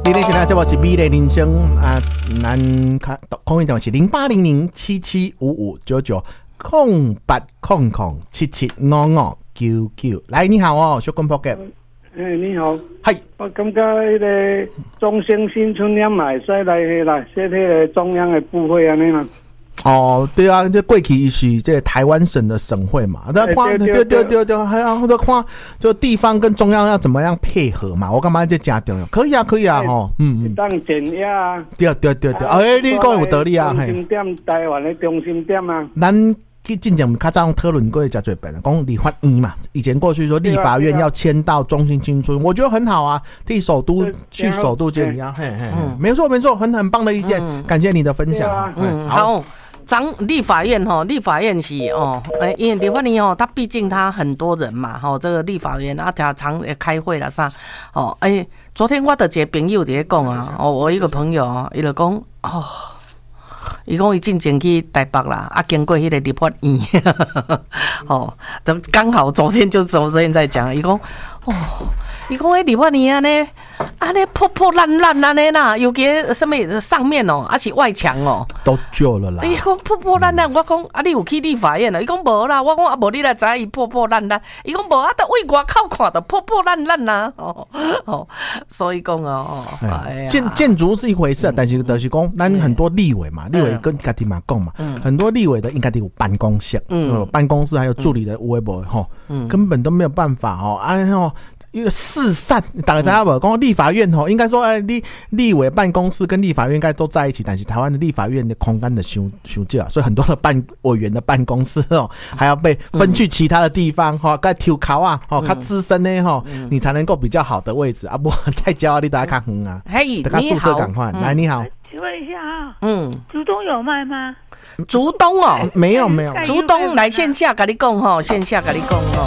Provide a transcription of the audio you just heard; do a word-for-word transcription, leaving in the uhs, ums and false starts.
你咧现在这部是美丽人生啊，咱看空运电话是零八零零七七五五九九空八空空七七五五九九。来，你好哦，小公仆嘅。 诶，你好， 系， 我感觉迄个中兴新村也买使来啦，说迄个中央的部会安尼啦。 哦，对啊，这过去是这台湾省的省会嘛，那看对对对对，还有都看就地方跟中央要怎么样配合嘛，我干嘛这加重要？可以啊，可以啊，吼，嗯嗯， 当减压啊。 对对对对，哎，你讲有道理啊， 中心点，台湾的中心点啊。 咱去进前较早讨论过真侪遍了，讲立法院嘛，以前过去说立法院要迁到中心新村，我觉得很好啊，替首都去首都建家，嘿嘿，没错没错，很很棒的意见，感谢你的分享。 嗯，好。张立法院哈，立法院是哦，哎，因为立法院哦，他毕竟他很多人嘛，吼，这个立法院啊，常常会开会啦啥，哦，哎，昨天我的一个朋友在讲啊，哦，我一个朋友啊，伊就讲哦，伊讲伊进前去台北啦，啊，经过迄个立法院，哦，就刚好昨天就昨天在讲，伊讲哦。伊讲迄立法院安尼，安尼破破烂烂安尼啦，尤其什么上面哦，还是外墙哦， 都旧了啦。 伊讲破破烂烂，我讲啊，你有去立法院啊？伊讲无啦，我讲啊，无你来知伊破破烂烂。伊讲无啊，得为外口看的破破烂烂啦。哦哦，所以讲哦， 哎建建筑是一回事，但是就是讲，咱很多立委嘛，立委跟家己嘛讲嘛，很多立委的应该都有办公室，嗯，办公室还有助理的微博吼，根本都没有办法哦，哎吼。一个四散，大家知道不？讲立法院吼，应该说，哎，立立委办公室跟立法院应该都在一起，但是台湾的立法院的空间的修修少，所以很多的办委员的办公室哦，还要被分去其他的地方哈，该抽考啊，哈，较资深的哈，你才能够比较好的位置啊，不再教你大家看远啊， 嘿， 大家宿舍赶快来，你好， 请问一下啊， 嗯， 竹东有卖吗？ 竹东哦， 没有没有， 竹东来线下跟你讲吼，线下跟你讲吼。